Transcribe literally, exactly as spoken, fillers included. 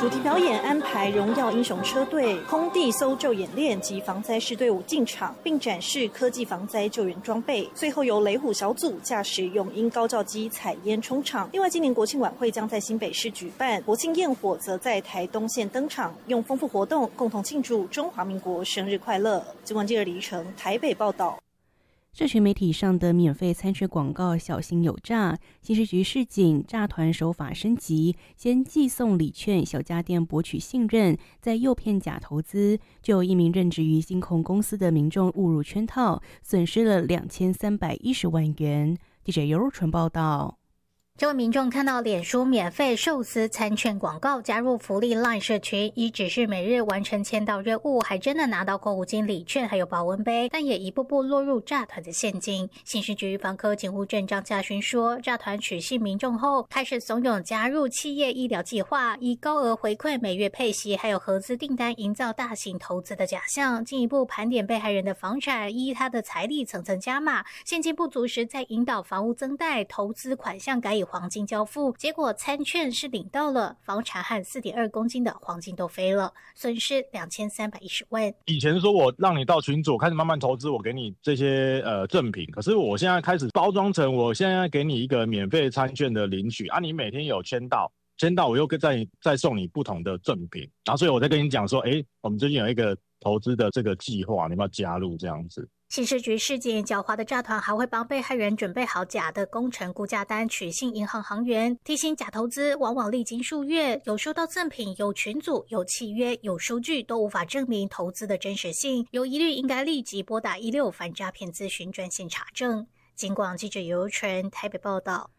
主题表演安排荣耀英雄车队、空地搜救演练及防灾式队伍进场，并展示科技防灾救援装备。最后由雷虎小组驾驶永鹰高照机采烟冲场。另外，今年国庆晚会将在新北市举办，国庆焰火则在台东县登场，用丰富活动共同庆祝中华民国生日快乐。新闻记者李成台北报道。 社群媒体上的免费餐券广告小心有诈，刑事局示警，诈团手法升级，先寄送礼券，小家电博取信任，再诱骗假投资，就有一名任职于金控公司的民众误入圈套，损失了两千三百一十万元。记者尤如纯报道。 这位民众看到脸书免费寿司餐券广告，加入福利 LINE 社群，以只是每日完成签到任务，还真的拿到购物金礼券还有保温杯，但也一步步落入诈团的陷阱。刑事局防科警务证张家勋说，诈团取信民众后，开始怂恿加入企业医疗计划，以高额回馈、每月配息还有合资订单营造大型投资的假象，进一步盘点被害人的房产，依他的财力层层加码，现金不足时再引导房屋增贷，投资款项改以黄金交付，结果餐券是领到了，房产和 四点二公斤的黄金都飞了，损失两千三百一十万。 以前说我让你到群组开始慢慢投资，我给你这些呃赠品，可是我现在开始包装成我现在给你一个免费餐券的领取啊，你每天有签到签到我又再再送你不同的赠品，然后所以我在跟你讲说，诶，我们最近有一个投资的这个计划，你要不要加入这样子。 刑事局示警，狡猾的诈团还会帮被害人准备好假的工程估价单，取信银行行员，提醒假投资往往历经数月，有收到赠品、有群组、有契约、有收据，都无法证明投资的真实性，有疑虑应该立即拨打一六反诈骗咨询专线查证。警广记者尤纯台北报道。